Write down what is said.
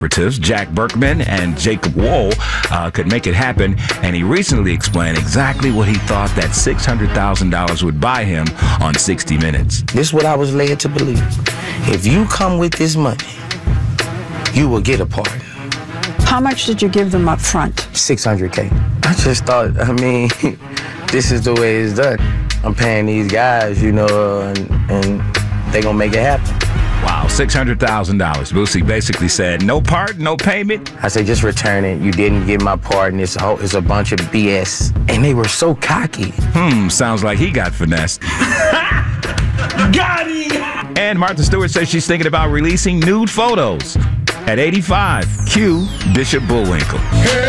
operatives, Jack Berkman and Jacob Wohl, could make it happen, and he recently explained exactly what he thought that $600,000 would buy him on 60 Minutes. This is what I was led to believe. If you come with this money, you will get a pardon. How much did you give them up front? $600K. I just thought, this is the way it's done. I'm paying these guys, and they gonna make it happen. Wow, $600,000. Boosie basically said, no pardon, no payment. I said, just return it. You didn't get my pardon. It's a bunch of BS. And they were so cocky. Sounds like he got finessed. Got him! And Martha Stewart says she's thinking about releasing nude photos. At 85, cue Bishop Bullwinkle.